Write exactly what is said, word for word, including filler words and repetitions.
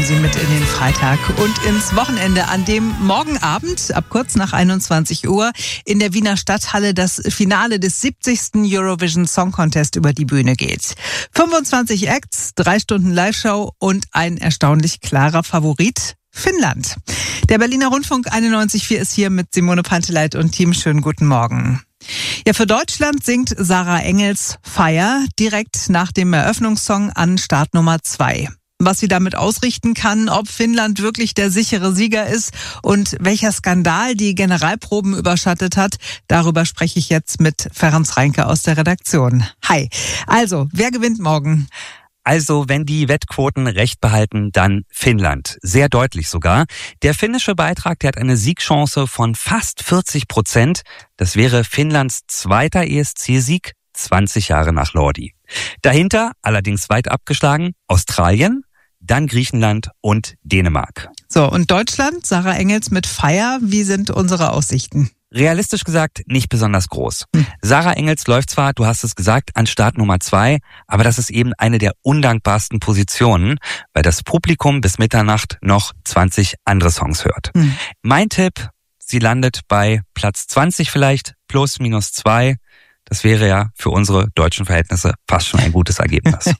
Sie mit in den Freitag und ins Wochenende, an dem morgen Abend ab kurz nach einundzwanzig Uhr in der Wiener Stadthalle das Finale des siebzigsten Eurovision Song Contest über die Bühne geht. fünfundzwanzig Acts, drei Stunden Live-Show und ein erstaunlich klarer Favorit: Finnland. Der Berliner Rundfunk einundneunzig Komma vier ist hier mit Simone Panteleit und Team. Schönen guten Morgen. Ja, für Deutschland singt Sarah Engels Fire direkt nach dem Eröffnungssong an Startnummer zwei. Was sie damit ausrichten kann, ob Finnland wirklich der sichere Sieger ist und welcher Skandal die Generalproben überschattet hat, darüber spreche ich jetzt mit Ferenc Reinke aus der Redaktion. Hi. Also, wer gewinnt morgen? Also, wenn die Wettquoten recht behalten, dann Finnland. Sehr deutlich sogar. Der finnische Beitrag, der hat eine Siegchance von fast vierzig Prozent. Das wäre Finnlands zweiter E S C-Sieg, zwanzig Jahre nach Lordi. Dahinter, allerdings weit abgeschlagen, Australien, dann Griechenland und Dänemark. So, und Deutschland, Sarah Engels mit Fire, wie sind unsere Aussichten? Realistisch gesagt nicht besonders groß. Hm. Sarah Engels läuft zwar, du hast es gesagt, an Start Nummer zwei, aber das ist eben eine der undankbarsten Positionen, weil das Publikum bis Mitternacht noch zwanzig andere Songs hört. Hm. Mein Tipp, sie landet bei Platz zwanzig vielleicht, plus minus zwei. Das wäre ja für unsere deutschen Verhältnisse fast schon ein gutes Ergebnis.